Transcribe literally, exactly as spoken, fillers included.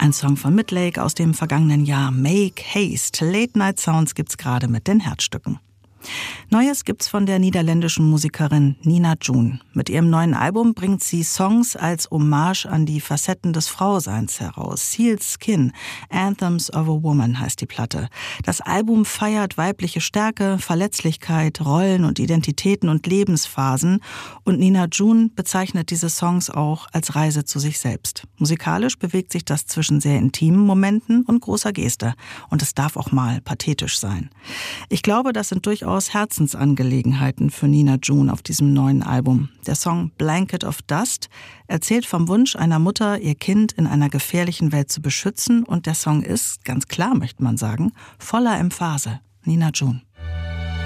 Ein Song von Midlake aus dem vergangenen Jahr, Make Haste. Late Night Sounds gibt's gerade mit den Herzstücken. Neues gibt's von der niederländischen Musikerin Nina June. Mit ihrem neuen Album bringt sie Songs als Hommage an die Facetten des Frauseins heraus. Sealed Skin, Anthems of a Woman heißt die Platte. Das Album feiert weibliche Stärke, Verletzlichkeit, Rollen und Identitäten und Lebensphasen. Und Nina June bezeichnet diese Songs auch als Reise zu sich selbst. Musikalisch bewegt sich das zwischen sehr intimen Momenten und großer Geste. Und es darf auch mal pathetisch sein. Ich glaube, das sind durchaus Herzensangelegenheiten für Nina June auf diesem neuen Album. Der Song Blanket of Dust erzählt vom Wunsch einer Mutter, ihr Kind in einer gefährlichen Welt zu beschützen. Und der Song ist, ganz klar möchte man sagen, voller Emphase. Nina June.